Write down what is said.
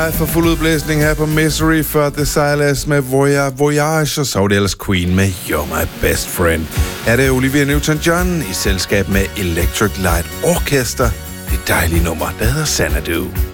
For fuld udblæsning her på Misery for The Silas med Voyage, og så var det ellers Queen med You're My Best Friend. Er det Olivia Newton-John i selskab med Electric Light Orchestra, det dejlige nummer, der hedder Xanadu.